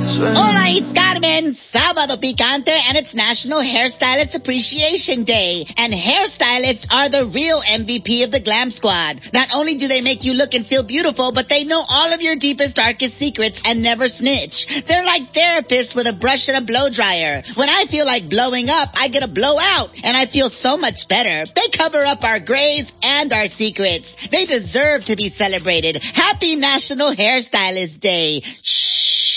Hola, it's Carmen. Sábado Picante, and it's National Hairstylist Appreciation Day. And hairstylists are the real MVP of the Glam Squad. Not only do they make you look and feel beautiful, but they know all of your deepest, darkest secrets and never snitch. They're like therapists with a brush and a blow dryer. When I feel like blowing up, I get a blowout, and I feel so much better. They cover up our grays and our secrets. They deserve to be celebrated. Happy National Hairstylist Day. Shh.